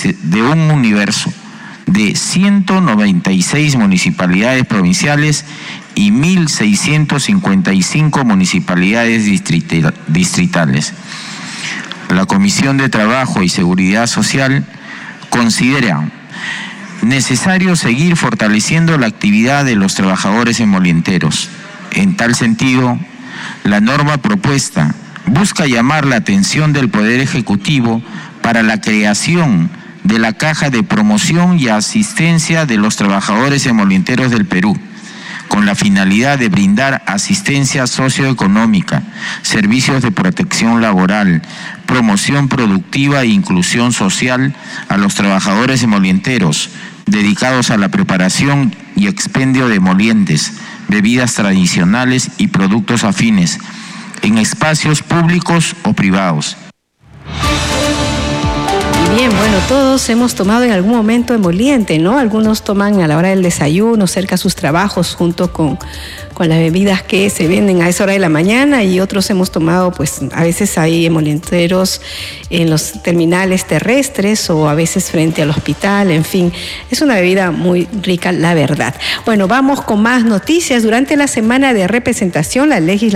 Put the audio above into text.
de un universo de 196 municipalidades provinciales y 1.655 municipalidades distritales. La Comisión de Trabajo y Seguridad Social considera necesario seguir fortaleciendo la actividad de los trabajadores emolienteros. En tal sentido, la norma propuesta busca llamar la atención del Poder Ejecutivo para la creación de la Caja de Promoción y Asistencia de los Trabajadores Emolienteros del Perú, con la finalidad de brindar asistencia socioeconómica, servicios de protección laboral, promoción productiva e inclusión social a los trabajadores emolienteros, dedicados a la preparación y expendio de molientes, bebidas tradicionales y productos afines, en espacios públicos o privados. Bien, bueno, todos hemos tomado en algún momento emoliente, ¿no? Algunos toman a la hora del desayuno, cerca a sus trabajos, junto con las bebidas que se venden a esa hora de la mañana, y otros hemos tomado, pues a veces hay emolienteros en los terminales terrestres o a veces frente al hospital, en fin, es una bebida muy rica, la verdad. Bueno, vamos con más noticias. Durante la semana de representación, la legislatura